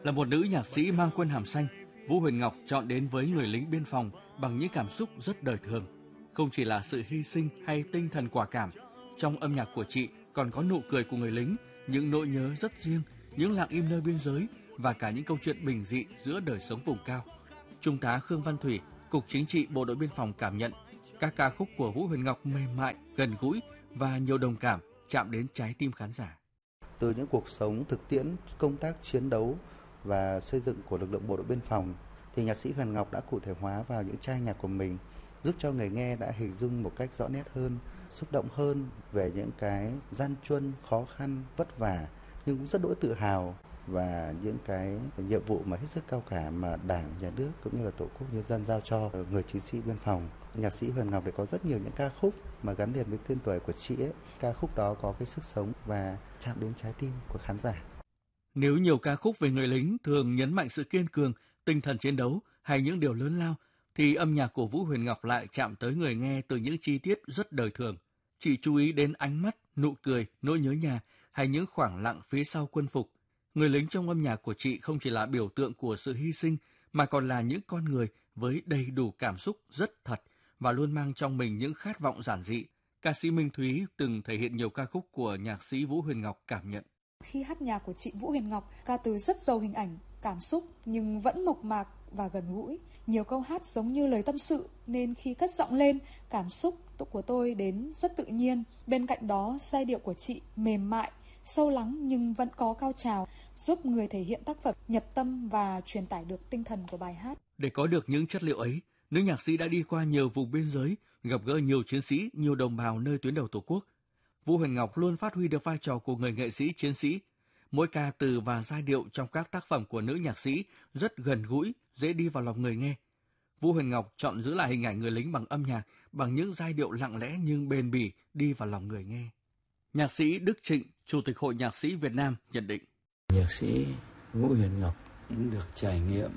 Là một nữ nhạc sĩ mang quân hàm xanh, Vũ Huyền Ngọc chọn đến với người lính biên phòng bằng những cảm xúc rất đời thường. Không chỉ là sự hy sinh hay tinh thần quả cảm, trong âm nhạc của chị còn có nụ cười của người lính, những nỗi nhớ rất riêng, những lặng im nơi biên giới và cả những câu chuyện bình dị giữa đời sống vùng cao. Trung tá Khương Văn Thủy, Cục Chính trị Bộ đội Biên phòng cảm nhận các ca khúc của Vũ Huyền Ngọc mềm mại, gần gũi và nhiều đồng cảm, chạm đến trái tim khán giả. Từ những cuộc sống thực tiễn, công tác chiến đấu và xây dựng của lực lượng Bộ đội Biên phòng, thì nhạc sĩ Huyền Ngọc đã cụ thể hóa vào những trang nhạc của mình, giúp cho người nghe đã hình dung một cách rõ nét hơn, xúc động hơn về những cái gian truân, khó khăn, vất vả, nhưng cũng rất đỗi tự hào và những cái nhiệm vụ mà hết sức cao cả mà Đảng, Nhà nước cũng như là Tổ quốc nhân dân giao cho người chiến sĩ biên phòng. Nhạc sĩ Huyền Ngọc để có rất nhiều những ca khúc mà gắn liền với tên tuổi của chị ấy. Ca khúc đó có cái sức sống và chạm đến trái tim của khán giả. Nếu nhiều ca khúc về người lính thường nhấn mạnh sự kiên cường, tinh thần chiến đấu hay những điều lớn lao, thì âm nhạc của Vũ Huyền Ngọc lại chạm tới người nghe từ những chi tiết rất đời thường. Chị chú ý đến ánh mắt, nụ cười, nỗi nhớ nhà hay những khoảng lặng phía sau quân phục. Người lính trong âm nhạc của chị không chỉ là biểu tượng của sự hy sinh mà còn là những con người với đầy đủ cảm xúc rất thật và luôn mang trong mình những khát vọng giản dị. Ca sĩ Minh Thúy từng thể hiện nhiều ca khúc của nhạc sĩ Vũ Huyền Ngọc cảm nhận. Khi hát nhạc của chị Vũ Huyền Ngọc, ca từ rất giàu hình ảnh, cảm xúc nhưng vẫn mộc mạc và gần gũi. Nhiều câu hát giống như lời tâm sự nên khi cất giọng lên, cảm xúc của tôi đến rất tự nhiên. Bên cạnh đó, giai điệu của chị mềm mại, sâu lắng nhưng vẫn có cao trào, giúp người thể hiện tác phẩm nhập tâm và truyền tải được tinh thần của bài hát. Để có được những chất liệu ấy, nữ nhạc sĩ đã đi qua nhiều vùng biên giới, gặp gỡ nhiều chiến sĩ, nhiều đồng bào nơi tuyến đầu Tổ quốc. Vũ Huyền Ngọc luôn phát huy được vai trò của người nghệ sĩ chiến sĩ. Mỗi ca từ và giai điệu trong các tác phẩm của nữ nhạc sĩ rất gần gũi, dễ đi vào lòng người nghe. Vũ Huyền Ngọc chọn giữ lại hình ảnh người lính bằng âm nhạc, bằng những giai điệu lặng lẽ nhưng bền bỉ đi vào lòng người nghe. Nhạc sĩ Đức Trịnh, Chủ tịch Hội Nhạc sĩ Việt Nam nhận định. Nhạc sĩ Vũ Huyền Ngọc được trải nghiệm,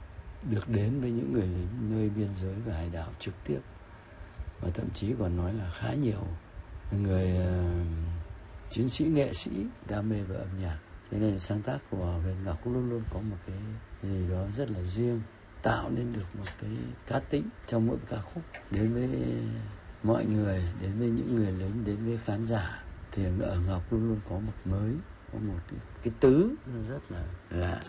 được đến với những người lính nơi biên giới và hải đảo trực tiếp, và thậm chí còn nói là khá nhiều người chiến sĩ, nghệ sĩ đam mê về âm nhạc. Thế nên sáng tác của Huyền Ngọc luôn luôn có một cái gì đó rất là riêng, tạo nên được một cái cá tính trong mỗi ca khúc, đến với mọi người, đến với những người lính, đến với khán giả. Thì ở Ngọc luôn luôn có một mới, có một cái tứ nó rất là lạ.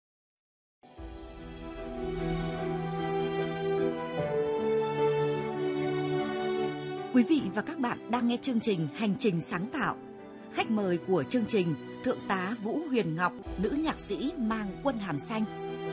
Quý vị và các bạn đang nghe chương trình Hành trình sáng tạo. Khách mời của chương trình, Thượng tá Vũ Huyền Ngọc, nữ nhạc sĩ mang quân hàm xanh.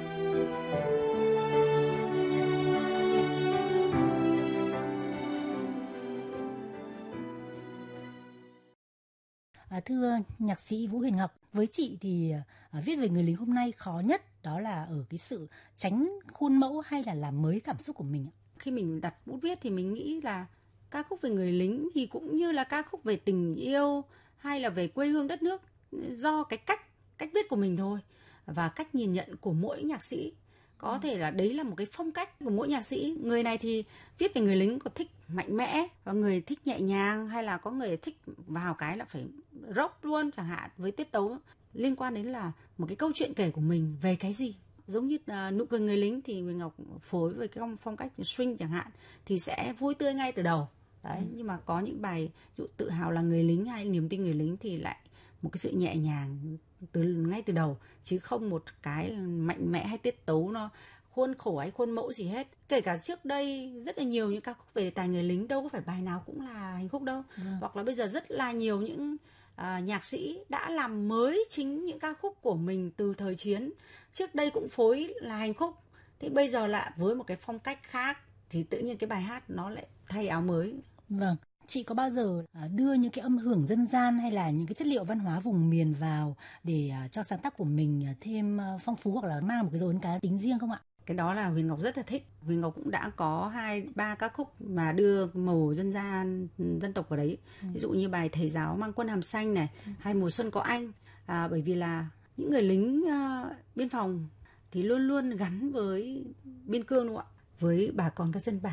Thưa nhạc sĩ Vũ Huyền Ngọc, với chị thì viết về người lính hôm nay khó nhất đó là ở cái sự tránh khuôn mẫu hay là làm mới cảm xúc của mình. Khi mình đặt bút viết thì mình nghĩ là ca khúc về người lính thì cũng như là ca khúc về tình yêu hay là về quê hương đất nước, do cái cách viết của mình thôi và cách nhìn nhận của mỗi nhạc sĩ. Có thể là đấy là một cái phong cách của mỗi nhạc sĩ. Người này thì viết về người lính có thích mạnh mẽ, và người thích nhẹ nhàng, hay là có người thích vào cái là phải rock luôn chẳng hạn, với tiết tấu liên quan đến là một cái câu chuyện kể của mình về cái gì. Giống như Nụ cười người lính thì Huyền Ngọc phối với cái phong cách swing chẳng hạn thì sẽ vui tươi ngay từ đầu. Đấy, nhưng mà có những bài ví dụ Tự hào là người lính hay Niềm tin người lính thì lại một cái sự nhẹ nhàng ngay từ đầu, chứ không một cái mạnh mẽ hay tiết tấu nó khuôn khổ hay khuôn mẫu gì hết. Kể cả trước đây rất là nhiều những ca khúc về đề tài người lính, đâu có phải bài nào cũng là hành khúc đâu. Hoặc là bây giờ rất là nhiều những nhạc sĩ đã làm mới chính những ca khúc của mình từ thời chiến. Trước đây cũng phối là hành khúc, thế bây giờ lại với một cái phong cách khác thì tự nhiên cái bài hát nó lại thay áo mới. Vâng, chị có bao giờ đưa những cái âm hưởng dân gian hay là những cái chất liệu văn hóa vùng miền vào để cho sáng tác của mình thêm phong phú hoặc là mang một cái dấu ấn cá tính riêng không ạ? Cái đó là Huyền Ngọc rất là thích. Huyền Ngọc cũng đã có 2-3 ca khúc mà đưa màu dân gian, dân tộc vào đấy. Ví dụ như bài Thầy giáo mang quân hàm xanh này, hay Mùa xuân có anh. Bởi vì là những người lính biên phòng thì luôn luôn gắn với biên cương đúng không ạ? Với bà con các dân bản.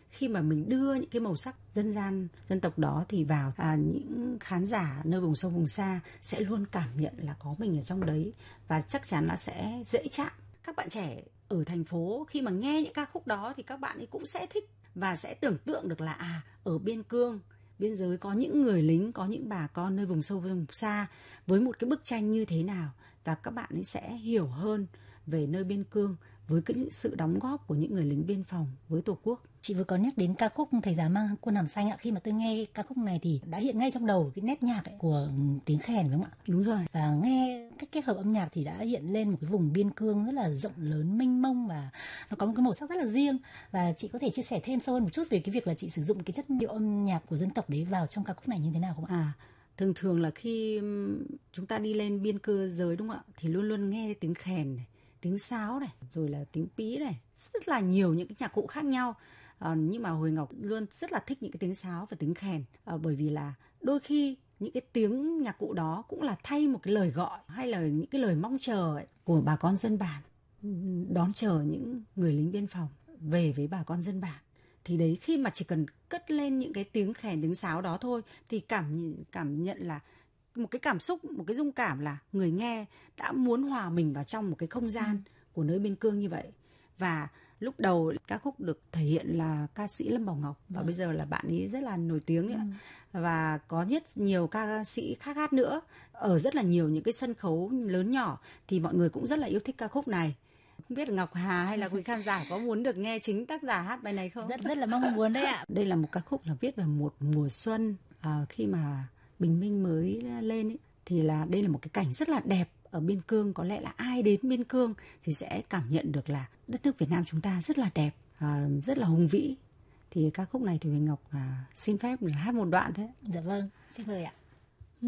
khi mà mình đưa những cái màu sắc dân gian dân tộc đó thì vào những khán giả nơi vùng sâu vùng xa sẽ luôn cảm nhận là có mình ở trong đấy, và chắc chắn là sẽ dễ chạm. Các bạn trẻ ở thành phố khi mà nghe những ca khúc đó thì các bạn ấy cũng sẽ thích và sẽ tưởng tượng được là ở biên cương, biên giới có những người lính, có những bà con nơi vùng sâu vùng xa với một cái bức tranh như thế nào, và các bạn ấy sẽ hiểu hơn về nơi biên cương với cái sự đóng góp của những người lính biên phòng với Tổ quốc. Chị vừa có nhắc đến ca khúc Thầy Già Mang Quân Hàm Xanh ạ. Khi mà tôi nghe ca khúc này thì đã hiện ngay trong đầu cái nét nhạc của tiếng khèn, phải không ạ? Đúng rồi. Và nghe cách kết hợp âm nhạc thì đã hiện lên một cái vùng biên cương rất là rộng lớn, mênh mông, và nó có một cái màu sắc rất là riêng. Và chị có thể chia sẻ thêm sâu hơn một chút về cái việc là chị sử dụng cái chất liệu âm nhạc của dân tộc đấy vào trong ca khúc này như thế nào không ạ? Thường là khi chúng ta đi lên biên cương giới, đúng không ạ, thì luôn luôn nghe tiếng khèn này, tiếng sáo này, rồi là tiếng pí này, rất là nhiều những cái nhạc cụ khác nhau. Nhưng mà Huỳnh Ngọc luôn rất là thích những cái tiếng sáo và tiếng khèn, bởi vì là đôi khi những cái tiếng nhạc cụ đó cũng là thay một cái lời gọi hay là những cái lời mong chờ của bà con dân bản đón chờ những người lính biên phòng về với bà con dân bản. Thì đấy, khi mà chỉ cần cất lên những cái tiếng khèn, tiếng sáo đó thôi thì cảm nhận là một cái cảm xúc, một cái rung cảm là người nghe đã muốn hòa mình vào trong một cái không gian của nơi biên cương như vậy. Và lúc đầu ca khúc được thể hiện là ca sĩ Lâm Bảo Ngọc, và bây giờ là bạn ấy rất là nổi tiếng ấy. Và có rất nhiều ca sĩ khác hát nữa ở rất là nhiều những cái sân khấu lớn nhỏ, thì mọi người cũng rất là yêu thích ca khúc này. Không biết Ngọc Hà hay là quý khán giả có muốn được nghe chính tác giả hát bài này không? Rất là mong muốn đấy ạ. Đây là một ca khúc là viết về một mùa xuân, khi mà bình minh mới lên ấy, thì là đây là một cái cảnh rất là đẹp ở biên cương. Có lẽ là ai đến biên cương thì sẽ cảm nhận được là đất nước Việt Nam chúng ta rất là đẹp, rất là hùng vĩ. Thì ca khúc này thì Huỳnh Ngọc xin phép là hát một đoạn thôi. Dạ vâng, xin mời ạ.